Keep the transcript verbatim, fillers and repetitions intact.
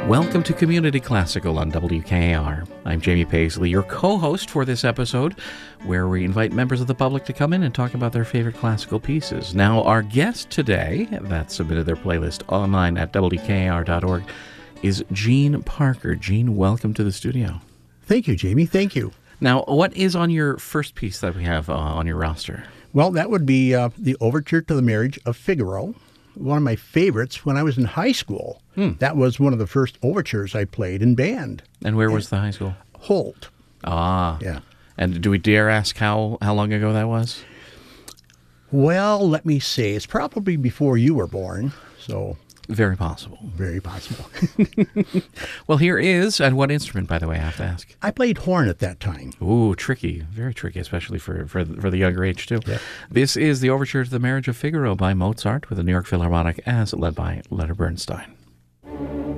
Welcome to Community Classical on W K A R. I'm Jamie Paisley, your co-host for this episode, where we invite members of the public to come in and talk about their favorite classical pieces. Now, our guest today, that submitted their playlist online at W K A R dot org, is Gene Parker. Gene, welcome to the studio. Thank you, Jamie. Thank you. Now, what is on your first piece that we have uh, on your roster? Well, that would be uh, the Overture to the Marriage of Figaro, one of my favorites when I was in high school. Hmm. That was one of the first overtures I played in band. And where was the high school? Holt. Ah. Yeah. And do we dare ask how, how long ago that was? Well, let me see. It's probably before you were born, so... Very possible. Very possible. Well, here is, and what instrument, by the way, I have to ask? I played horn at that time. Ooh, tricky. Very tricky, especially for, for, for the younger age, too. Yeah. This is the Overture to the Marriage of Figaro by Mozart with the New York Philharmonic as led by Leonard Bernstein.